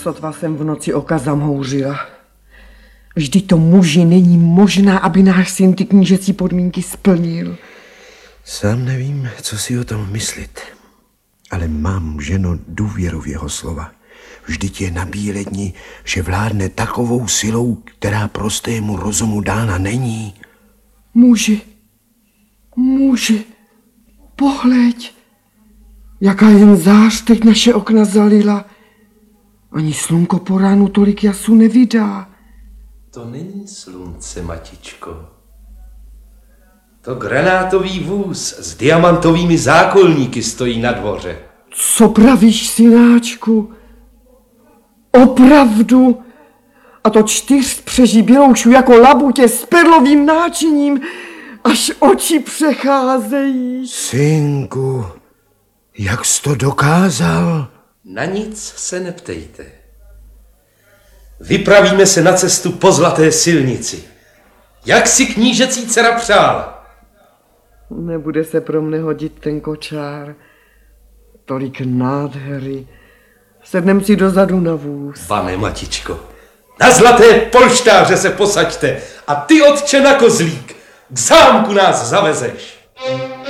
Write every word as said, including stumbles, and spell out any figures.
Sotva jsem v noci oka zamhouřila. Vždyť to muži není možná, aby náš syn ty knížecí podmínky splnil. Sám nevím, co si o tom myslit. Ale mám, ženo, důvěru v jeho slova. Vždyť je na bílé dni, že vládne takovou silou, která prostému rozumu dána není. Muži, muži, pohleď, jaká jen zář teď naše okna zalila. Ani slunko po ránu tolik jasu nevydá. To není slunce, matičko. To granátový vůz s diamantovými zákolníky stojí na dvoře. Co pravíš, synáčku? Opravdu? A to čtyř přeží běloučů jako labutě s perlovým náčiním, až oči přecházejí. Synku, jak jsi to dokázal? Na nic se neptejte. Vypravíme se na cestu po zlaté silnici. Jak si knížecí dcera přála? Nebude se pro mne hodit ten kočár. Tolik nádhery. Sednem si dozadu na vůz. Pane matičko, na zlaté polštáře se posaďte a ty, otče, na kozlík. K zámku nás zavezeš.